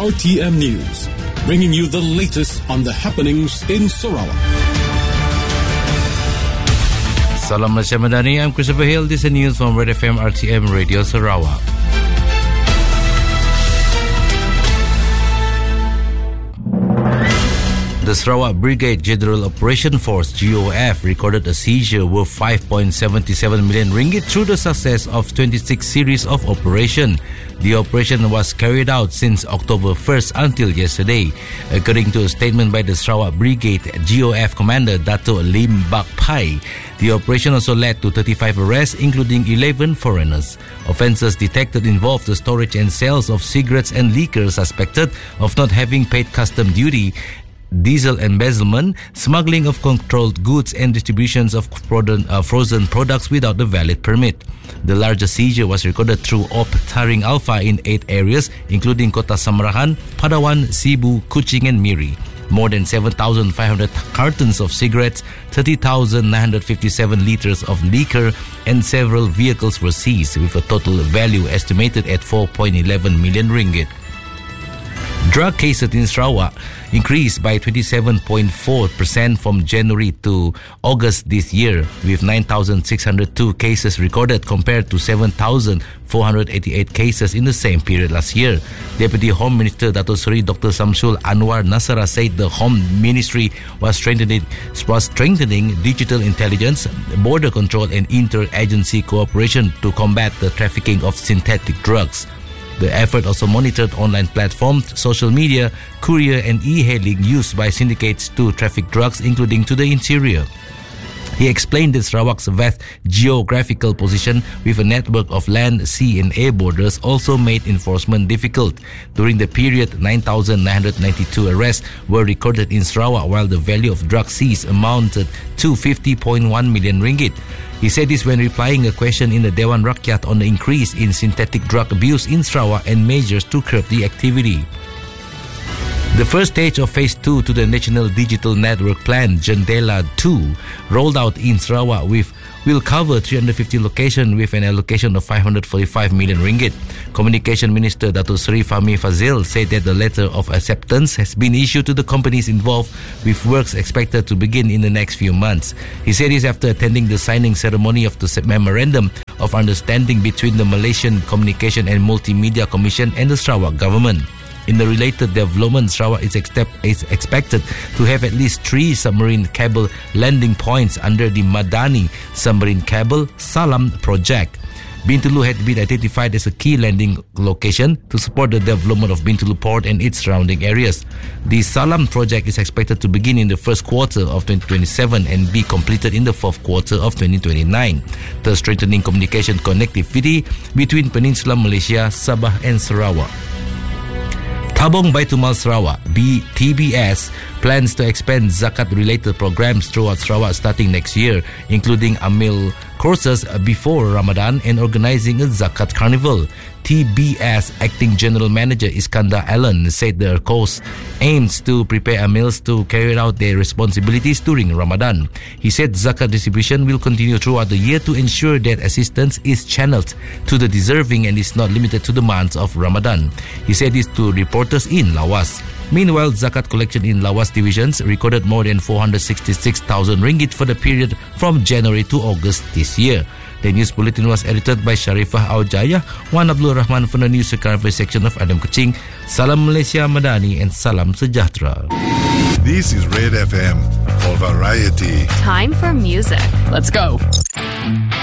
RTM News, bringing you the latest on the happenings in Sarawak. Salam Malaysia Madani, I'm Christopher Hill. This is news from Red FM RTM Radio Sarawak. The Sarawak Brigade General Operation Force GOF recorded a seizure worth 5.77 million ringgit through the success of 26 series of operation. The operation was carried out since October 1st until yesterday. According to a statement by the Sarawak Brigade GOF Commander Dato' Lim Bak Pai, the operation also led to 35 arrests, including 11 foreigners. Offences detected involved the storage and sales of cigarettes and liquor suspected of not having paid custom duty, diesel embezzlement, smuggling of controlled goods and distributions of frozen products without a valid permit. The largest seizure was recorded through Op Taring Alpha in 8 areas, including Kota Samarahan, Padawan, Sibu, Kuching and Miri. More than 7,500 cartons of cigarettes, 30,957 litres of liquor and several vehicles were seized, with a total value estimated at 4.11 million ringgit. Drug cases in Sarawak increased by 27.4% from January to August this year, with 9,602 cases recorded compared to 7,488 cases in the same period last year. Deputy Home Minister Dato' Seri Dr. Samsul Anwar Nasara said the Home Ministry was strengthening digital intelligence, border control and inter-agency cooperation to combat the trafficking of synthetic drugs. The effort also monitored online platforms, social media, courier and e-hailing used by syndicates to traffic drugs, including to the interior. He explained that Sarawak's vast geographical position with a network of land, sea and air borders also made enforcement difficult. During the period, 9,992 arrests were recorded in Sarawak, while the value of drugs seized amounted to 50.1 million ringgit. He said this when replying a question in the Dewan Rakyat on the increase in synthetic drug abuse in Sarawak and measures to curb the activity. The first stage of Phase 2 to the National Digital Network Plan, Jendela 2, rolled out in Sarawak will cover 350 locations with an allocation of 545 million ringgit. Communication Minister Dato' Seri Fahmi Fazil said that the letter of acceptance has been issued to the companies involved, with works expected to begin in the next few months. He said this after attending the signing ceremony of the Memorandum of Understanding between the Malaysian Communication and Multimedia Commission and the Sarawak Government. In the related development, Sarawak is expected to have at least 3 submarine cable landing points under the Madani Submarine Cable Salam project. Bintulu had been identified as a key landing location to support the development of Bintulu Port and its surrounding areas. The Salam project is expected to begin in the first quarter of 2027 and be completed in the fourth quarter of 2029, thus strengthening communication connectivity between Peninsular Malaysia, Sabah and Sarawak. Tabung Baitumal Sarawak, TBS, plans to expand zakat-related programs throughout Sarawak starting next year, including Amil courses before Ramadan and organizing a Zakat Carnival. TBS Acting General Manager Iskandar Allen said the course aims to prepare Amils to carry out their responsibilities during Ramadan. He said Zakat distribution will continue throughout the year to ensure that assistance is channeled to the deserving and is not limited to the months of Ramadan. He said this to reporters in Lawas. Meanwhile, Zakat collection in Lawas divisions recorded more than 466,000 ringgit for the period from January to August this year. The news bulletin was edited by Sharifah Aujaya, Wan Abdul Rahman from the News Security section of Adam Kuching. Salam Malaysia Madani and Salam Sejahtera. This is Red FM for variety. Time for music. Let's go.